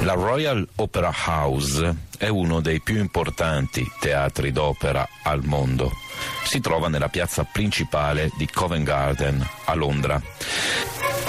La Royal Opera House è uno dei più importanti teatri d'opera al mondo. Si trova nella piazza principale di Covent Garden a Londra.